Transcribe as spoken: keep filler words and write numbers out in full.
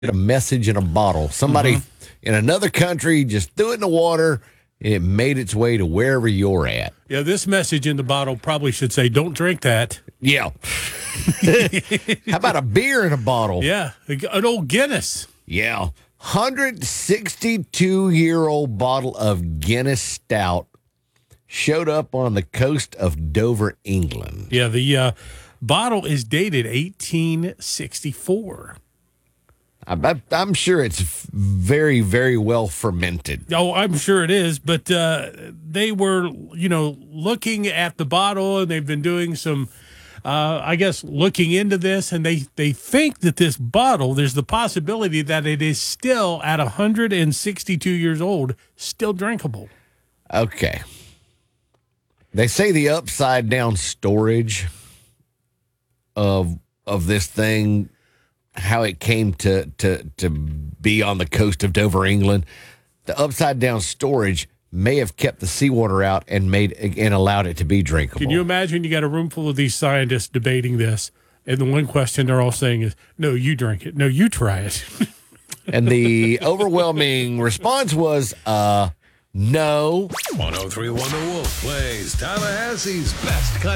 a message in a bottle. Somebody mm-hmm. in another country just threw it in the water, and it made its way to wherever you're at. Yeah, this message in the bottle probably should say, don't drink that. Yeah. How about a beer in a bottle? Yeah, an old Guinness. Yeah. one hundred sixty-two-year-old bottle of Guinness Stout showed up on the coast of Dover, England. Yeah, the uh, bottle is dated eighteen sixty-four. I, I'm sure it's very, very well fermented. Oh, I'm sure it is. But uh, they were, you know, looking at the bottle, and they've been doing some, uh, I guess, looking into this, and they, they think that this bottle, there's the possibility that it is still at one hundred sixty-two years old, still drinkable. Okay. They say the upside down storage of of this thing, how it came to, to, to be on the coast of Dover, England, the upside down storage may have kept the seawater out and made and allowed it to be drinkable. Can you imagine you got a room full of these scientists debating this, and the one question they're all saying is, no, you drink it. No, you try it. And the overwhelming response was, uh, no. one oh three point one The Wolf plays Tallahassee's best country.